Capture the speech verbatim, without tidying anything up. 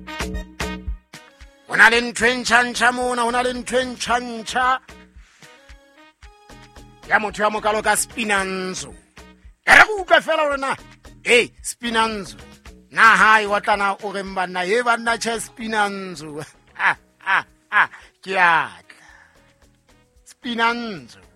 Ho na le ntho e ntjha-ntjha mona, ho na le ntho e ntjha-ntjha ya motho ya mokalo ka Spinanzo. E re go utlwa fela hore na hey Spinanzo na hai wa tlana o re mbanna ye banna tjhe Spinanzo ha ha ha ke atla Spinanzo.